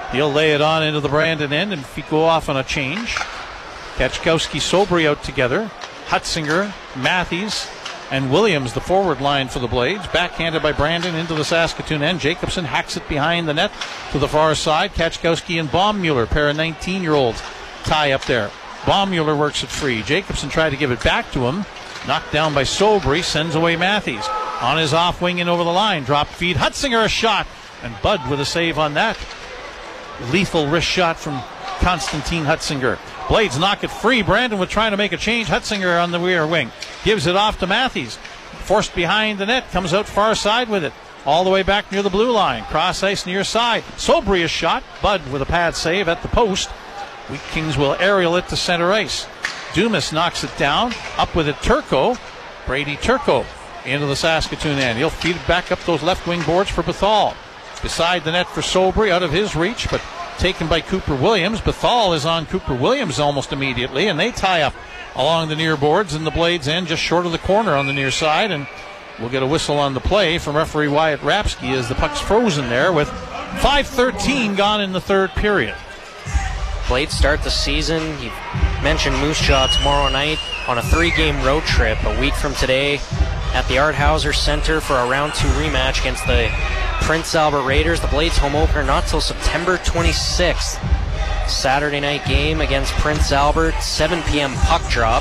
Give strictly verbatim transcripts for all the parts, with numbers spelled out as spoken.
He'll lay it on into the Brandon end and go off on a change. Kachkowski, Sobry out together. Hutzinger, Matthews, and Williams, the forward line for the Blades. Backhanded by Brandon into the Saskatoon end. Jacobson hacks it behind the net to the far side. Kachkowski and Baummuller, pair of nineteen-year-olds, tie up there. Baummuller works it free. Jacobson tried to give it back to him. Knocked down by Sobry, sends away Matthews. On his off wing and over the line. Drop feed. Hutzinger a shot. And Bud with a save on that. Lethal wrist shot from Konstantin Hutzinger. Blades knock it free. Brandon was trying to make a change. Hutzinger on the rear wing. Gives it off to Matthews. Forced behind the net. Comes out far side with it. All the way back near the blue line. Cross ice near side. Sobry a shot. Bud with a pad save at the post. Wheat Kings will aerial it to center ice. Dumas knocks it down. Up with it Turco. Brady Turco into the Saskatoon end. He'll feed it back up those left wing boards for Bethal. Beside the net for Sobry, out of his reach, but taken by Cooper Williams. Bethal is on Cooper Williams almost immediately, and they tie up along the near boards in the Blades end, just short of the corner on the near side, and we'll get a whistle on the play from referee Wyatt Rapsky as the puck's frozen there with five thirteen gone in the third period. Blades start the season. You mentioned Moose Jaw tomorrow night on a three-game road trip a week from today at the Art Hauser Center for a round two rematch against the Prince Albert Raiders. The Blades home opener not till September twenty-sixth. Saturday night game against Prince Albert, seven p.m. puck drop.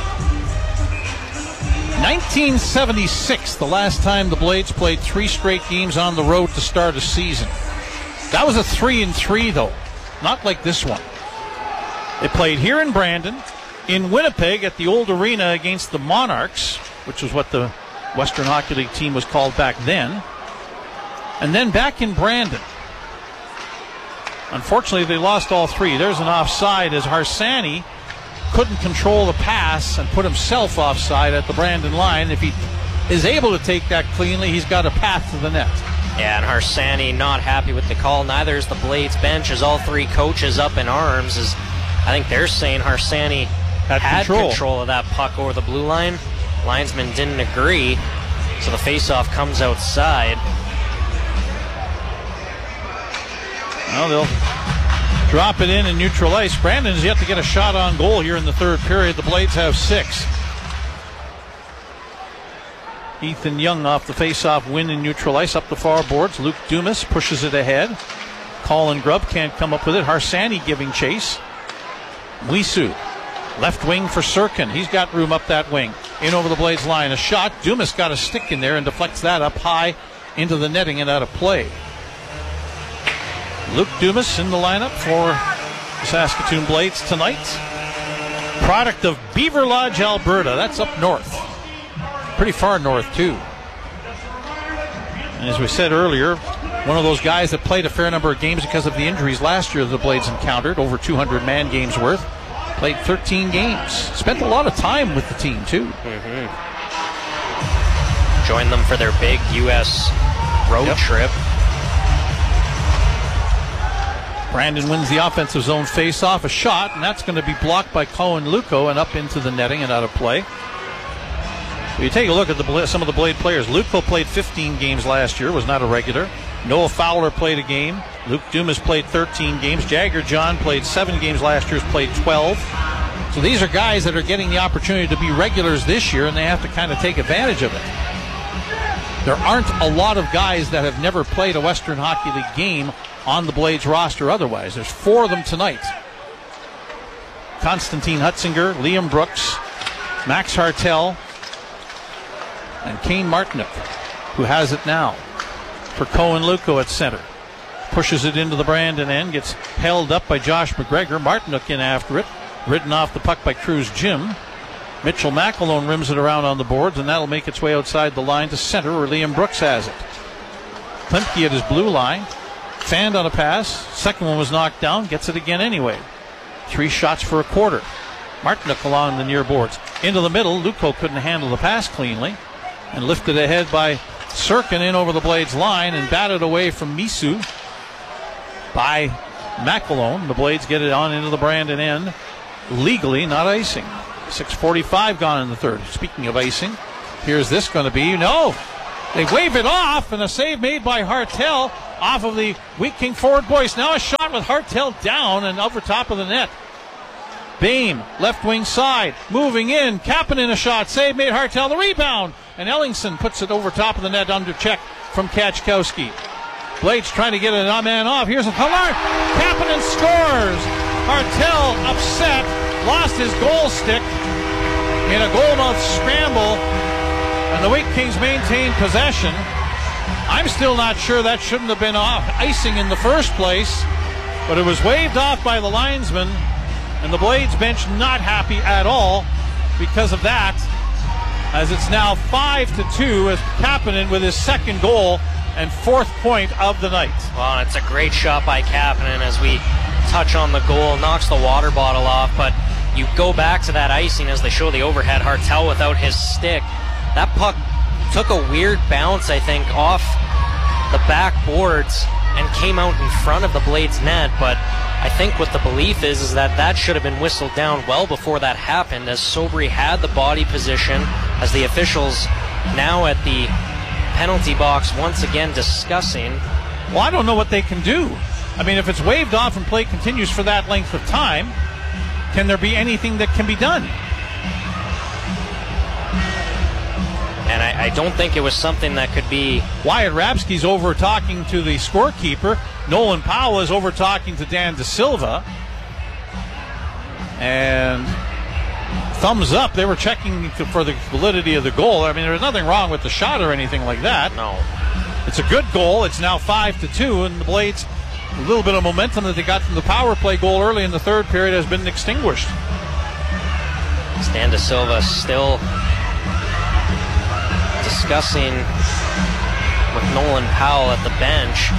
nineteen seventy-six, the last time the Blades played three straight games on the road to start a season. That was a three and three though, not like this one. They played here in Brandon, in Winnipeg at the old arena against the Monarchs, which was what the Western Hockey League team was called back then, and then back in Brandon. Unfortunately, they lost all three. There's an offside as Harsanyi couldn't control the pass and put himself offside at the Brandon line. If he is able to take that cleanly, he's got a path to the net. Yeah, and Harsanyi not happy with the call. Neither is the Blades bench, as all three coaches up in arms. As I think they're saying Harsanyi had, had control. control of that puck over the blue line. Linesman didn't agree, so the faceoff comes outside. Well, they'll drop it in in neutral ice. Brandon has yet to get a shot on goal here in the third period. The Blades have six. Ethan Young off the faceoff win in neutral ice up the far boards. Luke Dumas pushes it ahead. Colin Grubb can't come up with it. Harsanyi giving chase. Mwisu, left wing for Sirkin. He's got room up that wing. In over the Blades line. A shot. Dumas got a stick in there and deflects that up high into the netting and out of play. Luke Dumas in the lineup for the Saskatoon Blades tonight. Product of Beaver Lodge, Alberta. That's up north. Pretty far north, too. And as we said earlier, one of those guys that played a fair number of games because of the injuries last year the Blades encountered, over two hundred man games worth. Played thirteen games. Spent a lot of time with the team, too. Mm-hmm. Joined them for their big U S road yep. trip. Brandon wins the offensive zone face-off, a shot, and that's going to be blocked by Cohen Luco and up into the netting and out of play. If you take a look at the, some of the Blade players, Luco played fifteen games last year, was not a regular. Noah Fowler played a game. Luke Dumas played thirteen games. Jagger John played seven games last year, played twelve. So these are guys that are getting the opportunity to be regulars this year, and they have to kind of take advantage of it. There aren't a lot of guys that have never played a Western Hockey League game on the Blades roster otherwise. There's four of them tonight. Konstantin Hutzinger, Liam Brooks, Max Hartel, and Kane Martinook, who has it now for Cohen Luco at center. Pushes it into the Brandon end, gets held up by Josh McGregor. Martinook in after it, ridden off the puck by Cruz Jim. Mitchell McAlone rims it around on the boards, and that'll make its way outside the line to center where Liam Brooks has it. Klimke at his blue line, fanned on a pass. Second one was knocked down, gets it again anyway. Three shots for a quarter. Martinook along the near boards. Into the middle, Luco couldn't handle the pass cleanly, and lifted ahead by Sirkin in over the Blades line and batted away from Misu by McAlone. The Blades get it on into the Brandon end. Legally, not icing. six forty-five gone in the third. Speaking of icing, here's this going to be. No! They wave it off, and a save made by Hartel. off of the Wheat King forward Boyce. Now a shot with Hartel down and over top of the net. Bame, left wing side, moving in. Kapanen a shot, save made. Hartel the rebound, and Ellingson puts it over top of the net under check from Kaczkowski. Blades trying to get a man off. Here's a Hallard. Kapanen scores. Hartel upset, lost his goal stick in a goal-mouth scramble, and the Wheat Kings maintain possession. I'm still not sure that shouldn't have been off icing in the first place, but it was waved off by the linesman. And the Blades bench not happy at all because of that, as it's now five to two as Kapanen with his second goal and fourth point of the night. Well, it's a great shot by Kapanen as we touch on the goal, knocks the water bottle off, but you go back to that icing as they show the overhead. Hartel without his stick. That puck took a weird bounce, I think, off the backboards and came out in front of the Blades net, but I think what the belief is is that that should have been whistled down well before that happened, as Sobry had the body position, as the officials now at the penalty box once again discussing. Well, I don't know what they can do. I mean, if it's waved off and play continues for that length of time, can there be anything that can be done? And I, I don't think it was something that could be... Wyatt Rapsky's over talking to the scorekeeper. Nolan Powell is over talking to Dan De Silva. And thumbs up. They were checking for the validity of the goal. I mean, there's nothing wrong with the shot or anything like that. No. It's a good goal. It's now five to two, and the Blades, a little bit of momentum that they got from the power play goal early in the third period has been extinguished. Dan De Silva still discussing with Nolan Powell at the bench.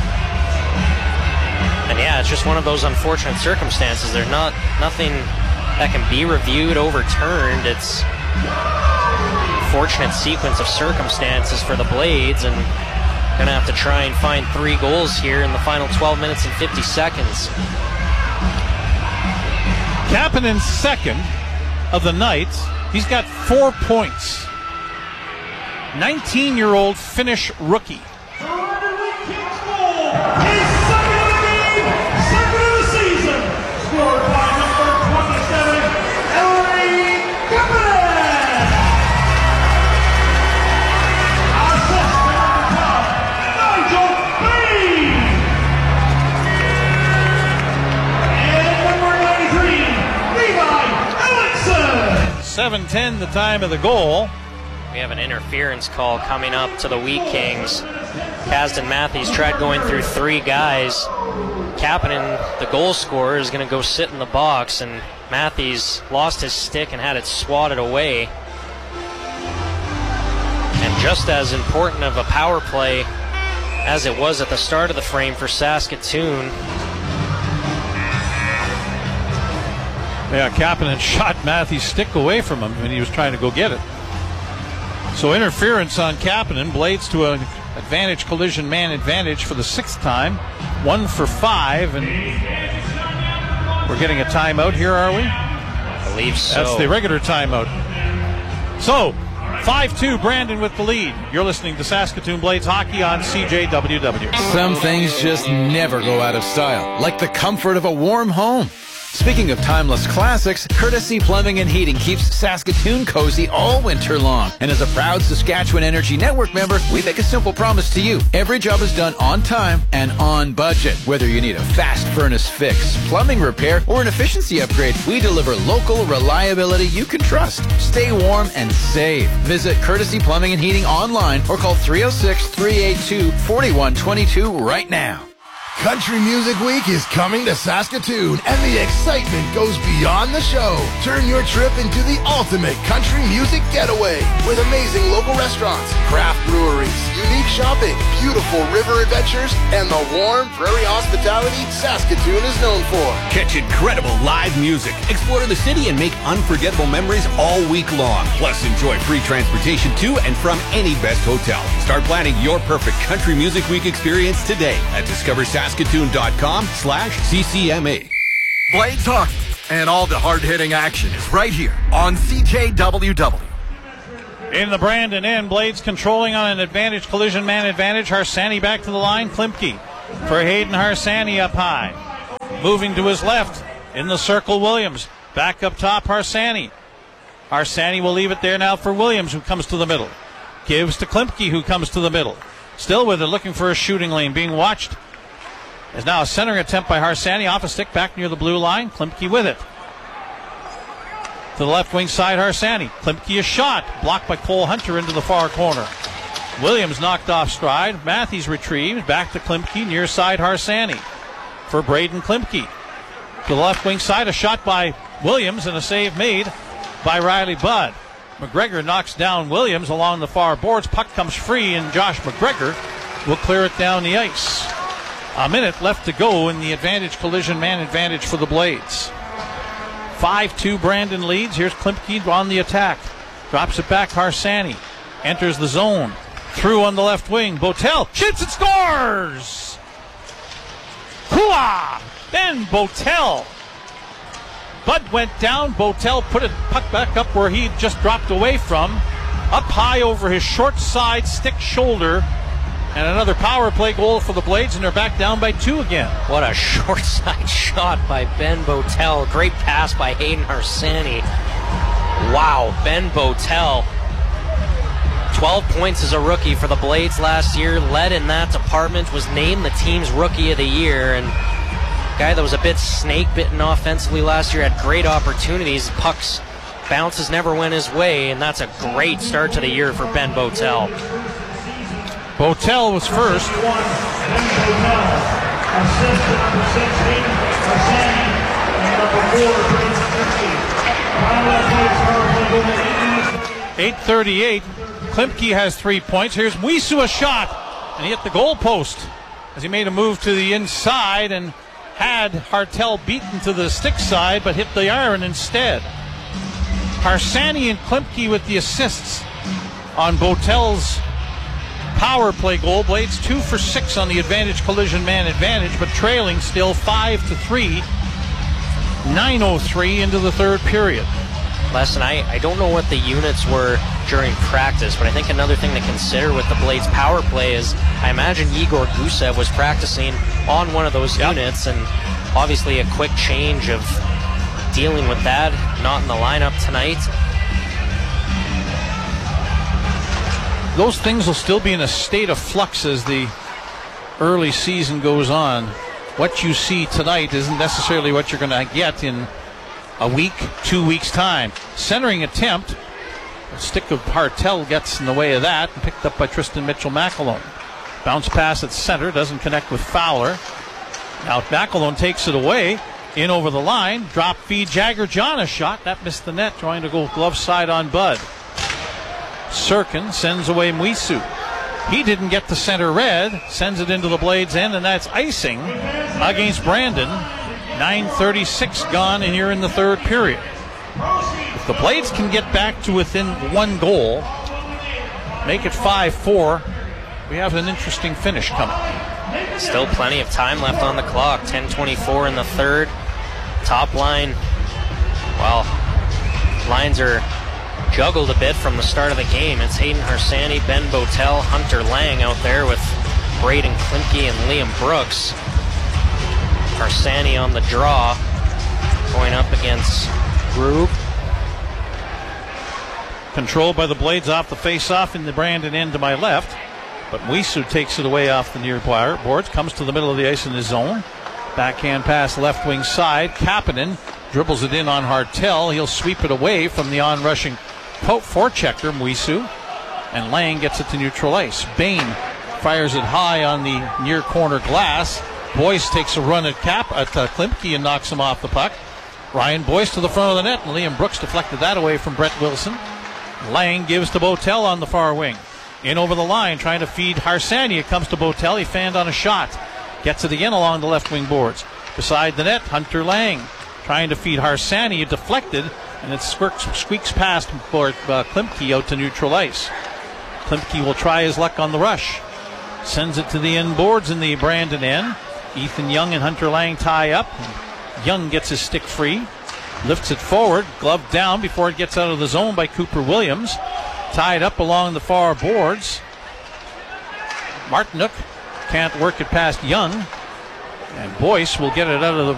And yeah, it's just one of those unfortunate circumstances. There's not nothing that can be reviewed, overturned. It's a fortunate sequence of circumstances for the Blades, and gonna have to try and find three goals here in the final twelve minutes and fifty seconds. Kapanen's second of the night. He's got four points. nineteen-year-old Finnish rookie. seven ten the time of the goal. We have an interference call coming up to the Wheat Kings. Kasdan Matthews tried going through three guys. Kapanen, the goal scorer, is going to go sit in the box, and Matthews lost his stick and had it swatted away. And just as important of a power play as it was at the start of the frame for Saskatoon. Yeah, Kapanen shot Matthews' stick away from him when he was trying to go get it. So interference on Kapanen. Blades to an advantage collision man advantage for the sixth time. One for five, and we're getting a timeout here, are we? I believe so. That's the regular timeout. So, five two, Brandon with the lead. You're listening to Saskatoon Blades Hockey on C J W W. Some things just never go out of style, like the comfort of a warm home. Speaking of timeless classics, Courtesy Plumbing and Heating keeps Saskatoon cozy all winter long. And as a proud Saskatchewan Energy Network member, we make a simple promise to you. Every job is done on time and on budget. Whether you need a fast furnace fix, plumbing repair, or an efficiency upgrade, we deliver local reliability you can trust. Stay warm and save. Visit Courtesy Plumbing and Heating online or call three oh six, three eight two, four one two two right now. Country Music Week is coming to Saskatoon, and the excitement goes beyond the show. Turn your trip into the ultimate country music getaway with amazing local restaurants, craft breweries, unique shopping, beautiful river adventures, and the warm prairie hospitality Saskatoon is known for. Catch incredible live music, explore the city, and make unforgettable memories all week long. Plus, enjoy free transportation to and from any best hotel. Start planning your perfect Country Music Week experience today at Discover Saskatoon. Saskatoon.com slash CCMA. Blades Hockey and all the hard-hitting action is right here on C J W W. In the Brandon end, Blades controlling on an advantage collision man advantage. Harsani back to the line. Klimke for Hayden Harsanyi up high. Moving to his left in the circle, Williams. Back up top, Harsanyi. Harsanyi will leave it there now for Williams, who comes to the middle. Gives to Klimke, who comes to the middle. Still with it, looking for a shooting lane. Being watched. There's now a centering attempt by Harsanyi. Off a stick, back near the blue line. Klimke with it. To the left wing side, Harsanyi. Klimke a shot. Blocked by Cole Hunter into the far corner. Williams knocked off stride. Matthews retrieves. Back to Klimke. Near side, Harsanyi. For Braden Klimke. To the left wing side, a shot by Williams and a save made by Riley Budd. McGregor knocks down Williams along the far boards. Puck comes free, and Josh McGregor will clear it down the ice. A minute left to go in the advantage collision man advantage for the Blades. five two Brandon leads. Here's Klimke on the attack. Drops it back. Harsanyi enters the zone. Through on the left wing. Botel shoots and scores! Hooah! Ben Botel. Bud went down. Botel put it puck back up where he just dropped away from. Up high over his short side stick shoulder. And another power play goal for the Blades, and they're back down by two again. What a short side shot by Ben Botel. Great pass by Hayden Harsanyi. Wow, Ben Botel. twelve points as a rookie for the Blades last year. Led in that department. Was named the team's rookie of the year. And guy that was a bit snake-bitten offensively last year, had great opportunities. Pucks bounces never went his way, and that's a great start to the year for Ben Botel. Botel was first. eight thirty-eight. Klimke has three points. Here's Mwisu, a shot, and he hit the goal post as he made a move to the inside and had Hartel beaten to the stick side, but hit the iron instead. Harsanyi and Klimke with the assists on Botel's power play goal. Blades two for six on the advantage collision man advantage, but trailing still five to three. nine oh three into the third period. Lesson, I, I don't know what the units were during practice, but I think another thing to consider with the Blades power play is I imagine Igor Gusev was practicing on one of those yep. units, and obviously a quick change of dealing with that, not in the lineup tonight. Those things will still be in a state of flux as the early season goes on. What you see tonight isn't necessarily what you're going to get in a week, two weeks' time. Centering attempt. A stick of Hartel gets in the way of that, and picked up by Tristan Mitchell-McAlone. Bounce pass at center, doesn't connect with Fowler. Now McAlone takes it away, in over the line. Drop feed, Jagger John a shot. That missed the net, trying to go glove side on Bud. Sirkin sends away Mwisu. He didn't get the center red, sends it into the Blades end, and that's icing against Brandon. nine thirty-six gone, and you're in the third period. If the Blades can get back to within one goal, make it five four, we have an interesting finish coming. Still plenty of time left on the clock. ten twenty-four in the third. Top line, well, lines are juggled a bit from the start of the game. It's Hayden Harsanyi, Ben Botel, Hunter Lang out there with Braden Klimke and Liam Brooks. Harsanyi on the draw, going up against Grube. Controlled by the Blades off the face-off in the Brandon end to my left. But Mwisu takes it away off the near boards, comes to the middle of the ice in his zone. Backhand pass left wing side. Kapanen dribbles it in on Hartel. He'll sweep it away from the on-rushing forechecker, Mwisu. And Lang gets it to neutral ice. Bain fires it high on the near corner glass. Boyce takes a run at Cap at uh, Klimke and knocks him off the puck. Ryan Boyce to the front of the net, and Liam Brooks deflected that away from Brett Wilson. Lang gives to Botel on the far wing. In over the line, trying to feed Harsanyi. It comes to Botel. He fanned on a shot. Gets it again along the left wing boards. Beside the net, Hunter Lang trying to feed Harsanyi. Deflected, and it squirks, squeaks past for uh, Klimke out to neutral ice. Klimke will try his luck on the rush. Sends it to the end boards in the Brandon end. Ethan Young and Hunter Lang tie up. Young gets his stick free. Lifts it forward. Glove down before it gets out of the zone by Cooper Williams. Tied up along the far boards. Martinuk can't work it past Young. And Boyce will get it out of the